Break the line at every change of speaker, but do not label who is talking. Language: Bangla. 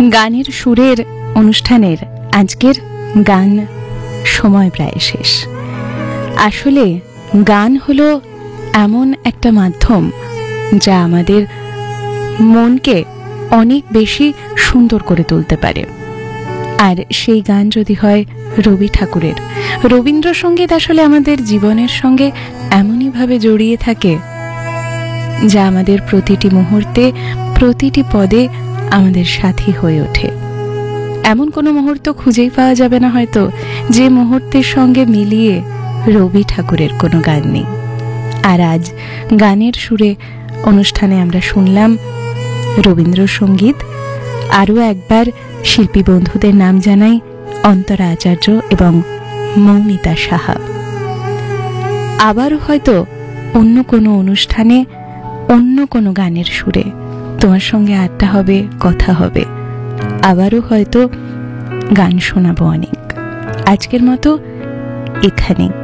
গানের সুরের অনুষ্ঠানের আজকের গান সময় প্রায় শেষ। আসলে গান হলো এমন একটা মাধ্যম যা আমাদের মনকে অনেক বেশি সুন্দর করে তুলতে পারে। আর সেই গান যদি হয় রবি ঠাকুরের, রবীন্দ্রসঙ্গীত আসলে আমাদের জীবনের সঙ্গে এমনইভাবে জড়িয়ে থাকে যা আমাদের প্রতিটি মুহূর্তে, প্রতিটি পদে আমাদের সাথী হয়ে ওঠে। এমন কোনো মুহূর্ত খুঁজেই পাওয়া যাবে না হয়তো যে মুহূর্তের সঙ্গে মিলিয়ে রবি ঠাকুরের কোনো গান নেই। আর আজ গানের সুরে অনুষ্ঠানে আমরা শুনলাম রবীন্দ্রসঙ্গীত। আরও একবার শিল্পী বন্ধুদের নাম জানাই, অন্তরা আচার্য এবং মৌমিতা সাহা। আবারও হয়তো অন্য কোনো অনুষ্ঠানে অন্য কোনো গানের সুরে তোমার সঙ্গে আড্ডা হবে, কথা হবে। আবারও হয়তো গান শোনাবো অনেক। আজকের মতো এখানেই।